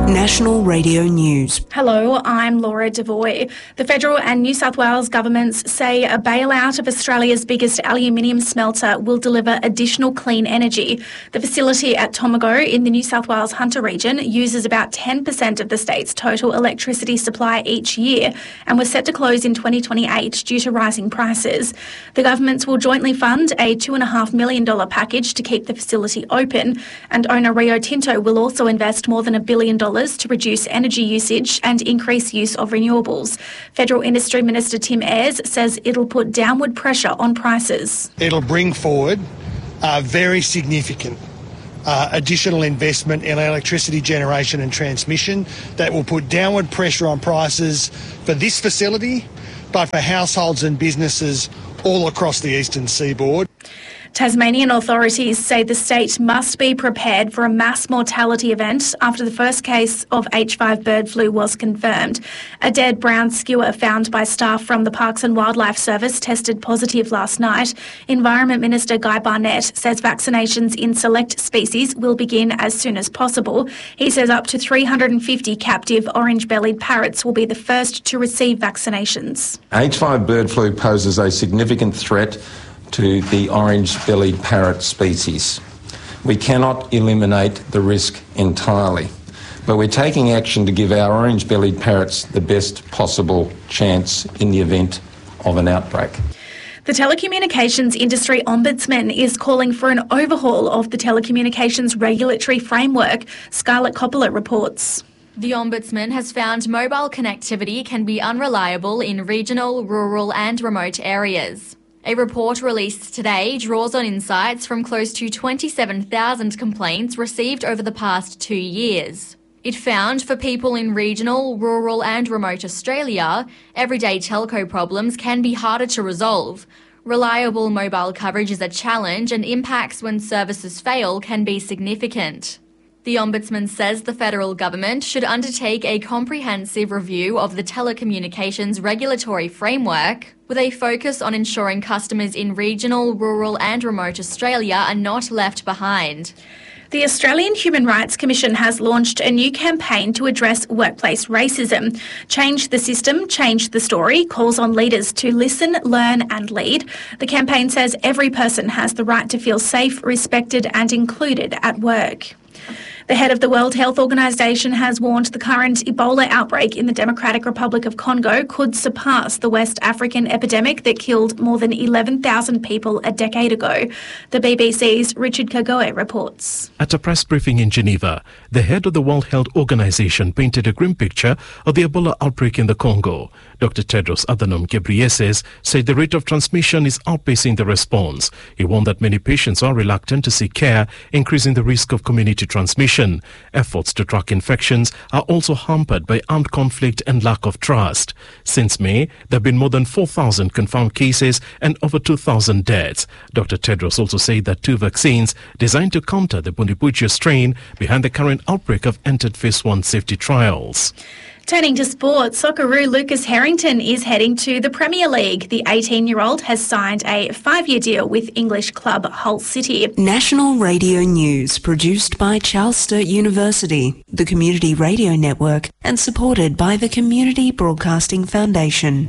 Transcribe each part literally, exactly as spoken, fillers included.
National Radio News. Hello, I'm Laura Devoy. The federal and New South Wales governments say a bailout of Australia's biggest aluminium smelter will deliver additional clean energy. The facility at Tomago in the New South Wales Hunter region uses about ten percent of the state's total electricity supply each year and was set to close in twenty twenty-eight due to rising prices. The governments will jointly fund a two point five million dollars package to keep the facility open, and owner Rio Tinto will also invest more than a billion dollars to reduce energy usage and increase use of renewables. Federal Industry Minister Tim Ayres says it'll put downward pressure on prices. It'll bring forward uh, very significant uh, additional investment in electricity generation and transmission that will put downward pressure on prices for this facility, but for households and businesses all across the eastern seaboard. Tasmanian authorities say the state must be prepared for a mass mortality event after the first case of H five bird flu was confirmed. A dead brown skua found by staff from the Parks and Wildlife Service tested positive last night. Environment Minister Guy Barnett says vaccinations in select species will begin as soon as possible. He says up to three hundred fifty captive orange-bellied parrots will be the first to receive vaccinations. H five bird flu poses a significant threat to the orange-bellied parrot species. We cannot eliminate the risk entirely, but we're taking action to give our orange-bellied parrots the best possible chance in the event of an outbreak. The Telecommunications Industry Ombudsman is calling for an overhaul of the telecommunications regulatory framework. Scarlett Coppola reports. The Ombudsman has found mobile connectivity can be unreliable in regional, rural and remote areas. A report released today draws on insights from close to twenty-seven thousand complaints received over the past two years. It found for people in regional, rural and remote Australia, everyday telco problems can be harder to resolve. Reliable mobile coverage is a challenge and impacts when services fail can be significant. The Ombudsman says the federal government should undertake a comprehensive review of the telecommunications regulatory framework with a focus on ensuring customers in regional, rural and remote Australia are not left behind. The Australian Human Rights Commission has launched a new campaign to address workplace racism. Change the System, Change the Story calls on leaders to listen, learn and lead. The campaign says every person has the right to feel safe, respected and included at work. The head of the World Health Organization has warned the current Ebola outbreak in the Democratic Republic of Congo could surpass the West African epidemic that killed more than eleven thousand people a decade ago. The B B C's Richard Kagoe reports. At a press briefing in Geneva, the head of the World Health Organization painted a grim picture of the Ebola outbreak in the Congo. Doctor Tedros Adhanom Ghebreyesus said the rate of transmission is outpacing the response. He warned that many patients are reluctant to seek care, increasing the risk of community transmission. Efforts to track infections are also hampered by armed conflict and lack of trust. Since May, there have been more than four thousand confirmed cases and over two thousand deaths. Doctor Tedros also said that two vaccines designed to counter the Bundibugyo strain behind the current outbreak have entered phase one safety trials. Turning to sport, Socceroo Lucas Harrington is heading to the Premier League. The eighteen-year-old has signed a five-year deal with English club Hull City. National Radio News, produced by Charles Sturt University, the Community Radio Network, and supported by the Community Broadcasting Foundation.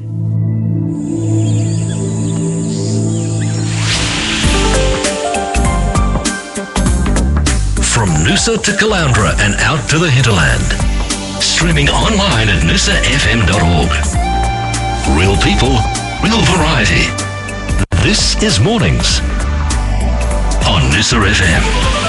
From Noosa to Caloundra and out to the hinterland. Streaming online at noosa f m dot org. Real people, real variety. This is Mornings on Noosa F M.